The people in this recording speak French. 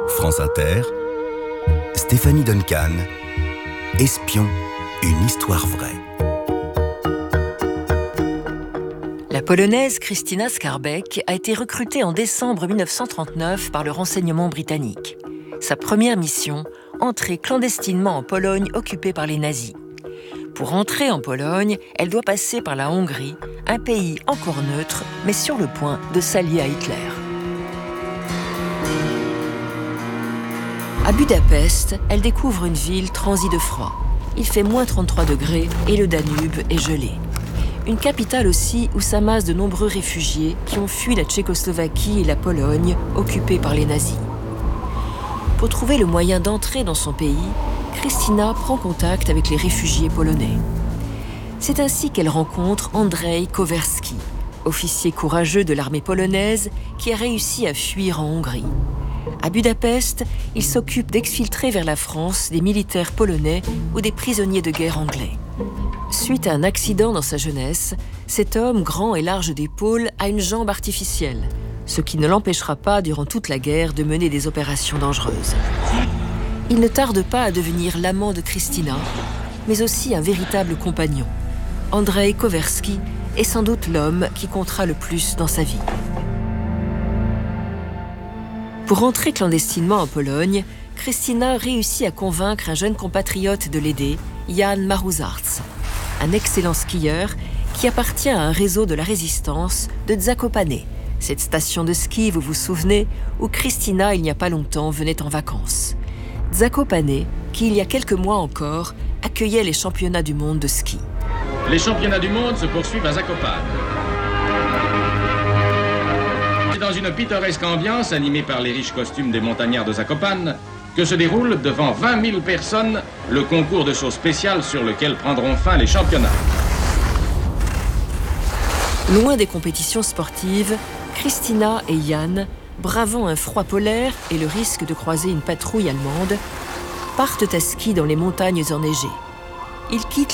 France Inter, Stéphanie Duncan, Espion, une histoire vraie. La Polonaise Krystyna Skarbek a été recrutée en décembre 1939 par le renseignement britannique. Sa première mission, entrer clandestinement en Pologne occupée par les nazis. Pour entrer en Pologne, elle doit passer par la Hongrie, un pays encore neutre, mais sur le point de s'allier à Hitler. À Budapest, elle découvre une ville transie de froid. Il fait moins 33 degrés et le Danube est gelé. Une capitale aussi où s'amassent de nombreux réfugiés qui ont fui la Tchécoslovaquie et la Pologne, occupées par les nazis. Pour trouver le moyen d'entrer dans son pays, Krystyna prend contact avec les réfugiés polonais. C'est ainsi qu'elle rencontre Andrzej Kowerski, officier courageux de l'armée polonaise qui a réussi à fuir en Hongrie. À Budapest, il s'occupe d'exfiltrer vers la France des militaires polonais ou des prisonniers de guerre anglais. Suite à un accident dans sa jeunesse, cet homme grand et large d'épaules a une jambe artificielle, ce qui ne l'empêchera pas durant toute la guerre de mener des opérations dangereuses. Il ne tarde pas à devenir l'amant de Krystyna, mais aussi un véritable compagnon. Andrzej Kowerski est sans doute l'homme qui comptera le plus dans sa vie. Pour entrer clandestinement en Pologne, Krystyna réussit à convaincre un jeune compatriote de l'aider, Jan Marusarz, un excellent skieur qui appartient à un réseau de la résistance de Zakopane, cette station de ski, vous vous souvenez, où Krystyna, il n'y a pas longtemps, venait en vacances. Zakopane, qui, il y a quelques mois encore, accueillait les championnats du monde de ski. Les championnats du monde se poursuivent à Zakopane. C'est dans une pittoresque ambiance animée par les riches costumes des montagnards de Zakopane que se déroule devant 20 000 personnes le concours de choses spéciales sur lequel prendront fin les championnats. Loin des compétitions sportives, Krystyna et Jan, bravant un froid polaire et le risque de croiser une patrouille allemande, partent à ski dans les montagnes enneigées. Ils quittent